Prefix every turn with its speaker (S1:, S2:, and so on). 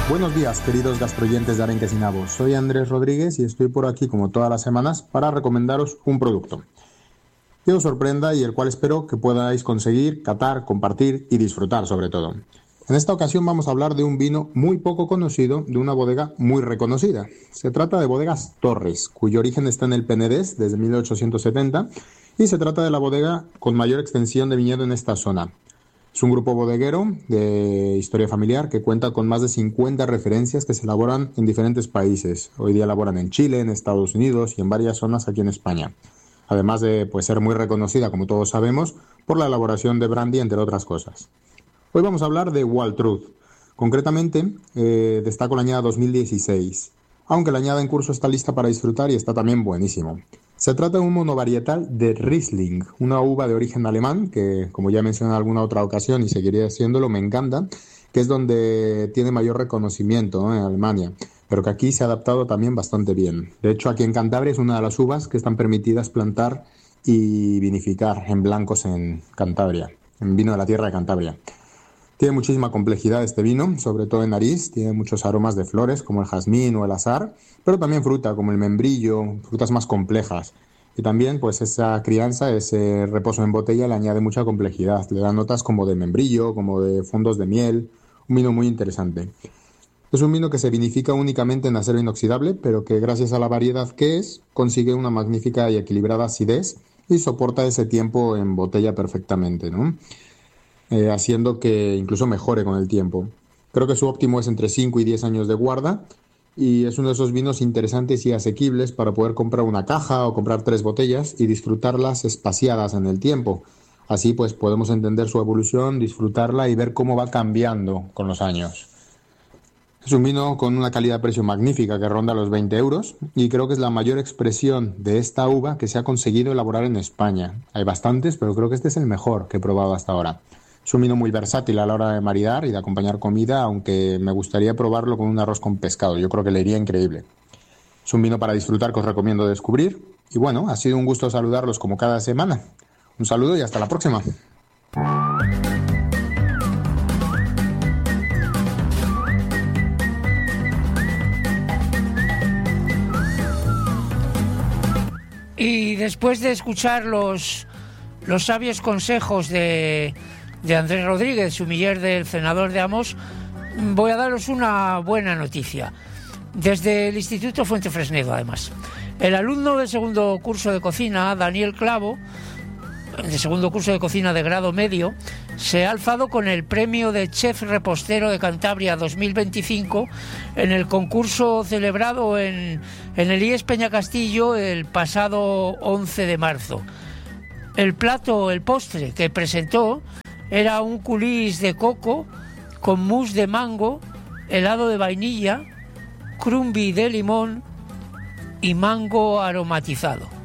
S1: Buenos días, queridos gastroyentes de Arenques y Nabos. Soy Andrés Rodríguez y estoy por aquí, como todas las semanas, para recomendaros un producto que os sorprenda y el cual espero que podáis conseguir, catar, compartir y disfrutar sobre todo. En esta ocasión vamos a hablar de un vino muy poco conocido de una bodega muy reconocida. Se trata de Bodegas Torres, cuyo origen está en el Penedés desde 1870 y se trata de la bodega con mayor extensión de viñedo en esta zona. Es un grupo bodeguero de historia familiar que cuenta con más de 50 referencias que se elaboran en diferentes países. Hoy día elaboran en Chile, en Estados Unidos y en varias zonas aquí en España. Además de ser muy reconocida, como todos sabemos, por la elaboración de brandy, entre otras cosas. Hoy vamos a hablar de Wild Truth. Concretamente, destaco la añada 2016, aunque la añada en curso está lista para disfrutar y está también buenísimo. Se trata de un monovarietal de Riesling, una uva de origen alemán, que como ya mencioné en alguna otra ocasión y seguiré haciéndolo, me encanta, que es donde tiene mayor reconocimiento, ¿no?, en Alemania, pero que aquí se ha adaptado también bastante bien. De hecho, aquí en Cantabria es una de las uvas que están permitidas plantar y vinificar en blancos en Cantabria, en vino de la tierra de Cantabria. Tiene muchísima complejidad este vino, sobre todo en nariz, tiene muchos aromas de flores como el jazmín o el azahar, pero también fruta como el membrillo, frutas más complejas. Y también pues esa crianza, ese reposo en botella le añade mucha complejidad, le da notas como de membrillo, como de fondos de miel, un vino muy interesante. Es un vino que se vinifica únicamente en acero inoxidable, pero que gracias a la variedad que es, consigue una magnífica y equilibrada acidez y soporta ese tiempo en botella perfectamente, ¿no? Haciendo que incluso mejore con el tiempo. Creo que su óptimo es entre 5 y 10 años de guarda y es uno de esos vinos interesantes y asequibles para poder comprar una caja o comprar 3 botellas y disfrutarlas espaciadas en el tiempo. Así pues podemos entender su evolución, disfrutarla y ver cómo va cambiando con los años. Es un vino con una calidad-precio magnífica que ronda los 20 euros y creo que es la mayor expresión de esta uva que se ha conseguido elaborar en España. Hay bastantes, pero creo que este es el mejor que he probado hasta ahora. Es un vino muy versátil a la hora de maridar y de acompañar comida, aunque me gustaría probarlo con un arroz con pescado. Yo creo que le iría increíble. Es un vino para disfrutar que os recomiendo descubrir. Y bueno, ha sido un gusto saludarlos como cada semana. Un saludo y hasta la próxima.
S2: Y después de escuchar los sabios consejos de Andrés Rodríguez, sumiller del Cenador de Amos, voy a daros una buena noticia. Desde el Instituto Fuentefresnedo, además. El alumno del segundo curso de cocina, Daniel Clavo, de segundo curso de cocina de grado medio, se ha alzado con el premio de Chef Repostero de Cantabria 2025 en el concurso celebrado en el IES Peñacastillo el pasado 11 de marzo. El postre que presentó era un coulis de coco con mousse de mango, helado de vainilla, crumbi de limón y mango aromatizado.